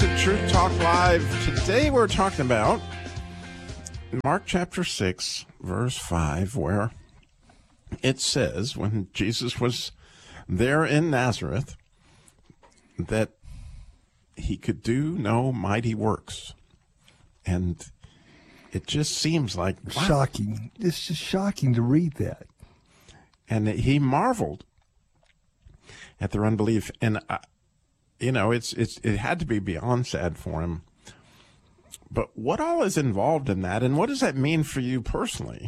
to Truth Talk Live. Today we're talking about Mark chapter 6, verse 5, where it says when Jesus was there in Nazareth that he could do no mighty works. And it just seems like wow. Shocking. It's just shocking to read that. And he marveled at their unbelief. And it had to be beyond sad for him. But what all is involved in that, and what does that mean for you personally?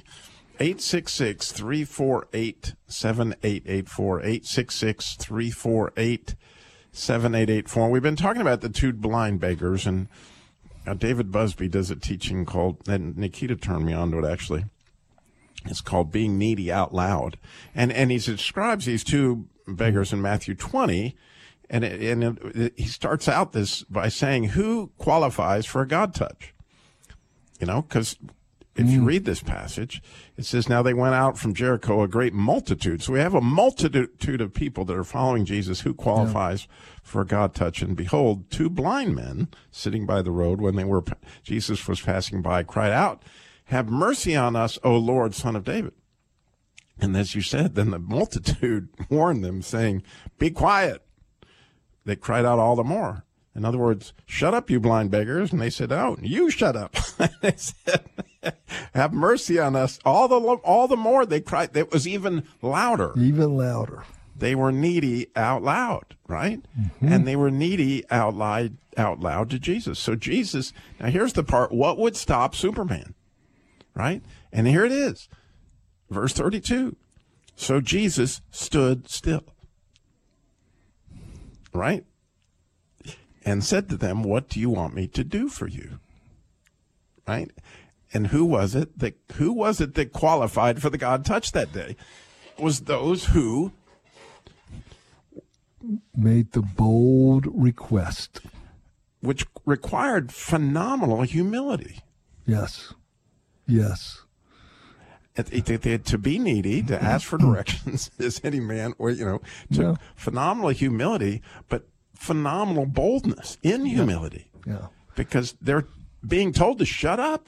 866-348-7884, 866-348-7884. We've been talking about the two blind beggars, and David Busby does a teaching called, and Nikita turned me on to it actually. It's called Being Needy Out Loud. And he describes these two beggars in Matthew 20, and he starts out this by saying, who qualifies for a God touch? Because if you read this passage, it says, now they went out from Jericho, a great multitude. So we have a multitude of people that are following Jesus. Who qualifies for a God touch? And behold, two blind men sitting by the road when Jesus was passing by, cried out, have mercy on us, O Lord, Son of David. And as you said, then the multitude warned them, saying, be quiet. They cried out all the more. In other words, shut up, you blind beggars. And they said, oh, you shut up. They said, have mercy on us. All the more they cried. It was even louder. Even louder. They were needy out loud, right? Mm-hmm. And they were needy out loud to Jesus. So Jesus, now here's the part, what would stop Superman, right? And here it is, verse 32. So Jesus stood still, right? And said to them, what do you want me to do for you? Right? And who was it that qualified for the God touch that day? It was those who made the bold request, which required phenomenal humility. Yes. To be needy, to ask for directions as any man, or phenomenal humility, but phenomenal boldness in humility. Yeah. Because they're being told to shut up.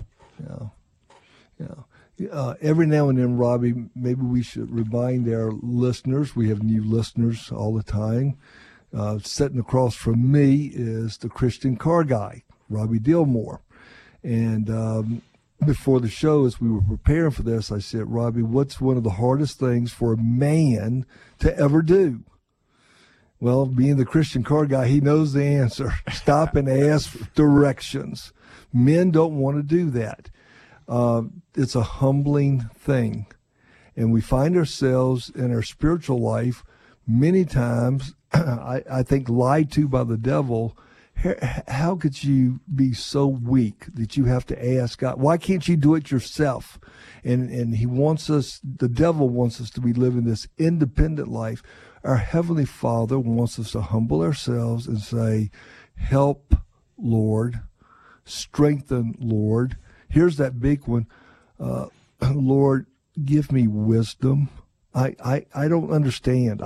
Every now and then, Robbie, maybe we should remind our listeners, we have new listeners all the time. Sitting across from me is the Christian car guy, Robbie Dillmore. And before the show, as we were preparing for this, I said, Robbie, what's one of the hardest things for a man to ever do? Well, being the Christian car guy, he knows the answer. Stop and ask directions. Men don't want to do that. It's a humbling thing. And we find ourselves in our spiritual life many times, I think, lied to by the devil. How could you be so weak that you have to ask God? Why can't you do it yourself? And he wants us, the devil wants us to be living this independent life. Our Heavenly Father wants us to humble ourselves and say, help, Lord, strengthen, Lord. Here's that big one. Lord, give me wisdom. I don't understand.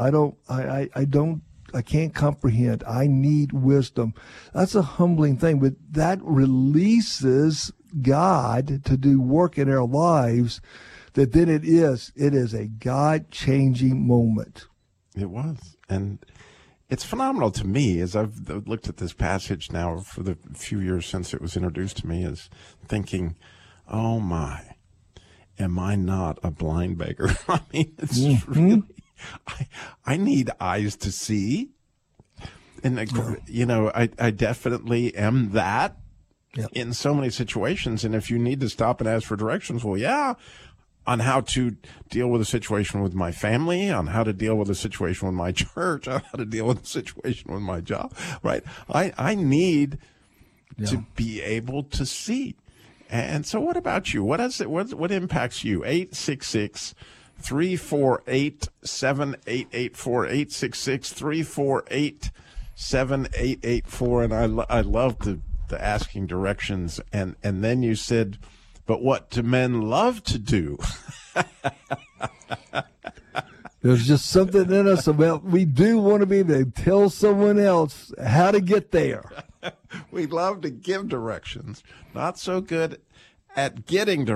I can't comprehend. I need wisdom. That's a humbling thing, but that releases God to do work in our lives, that then it is a God-changing moment. It was. And it's phenomenal to me as I've looked at this passage now for the few years since it was introduced to me, is thinking, oh my, am I not a blind beggar? I mean, it's really, I need eyes to see. And, I definitely am that in so many situations. And if you need to stop and ask for directions, well, yeah, on how to deal with a situation with my family, on how to deal with a situation with my church, on how to deal with a situation with my job, right? I need to be able to see. And so what about you? What impacts you? 866-348-7884, 866-348-7884. And I love the asking directions. And then you said, but what do men love to do? There's just something in us about we do want to be able to tell someone else how to get there. We love to give directions. Not so good at getting directions.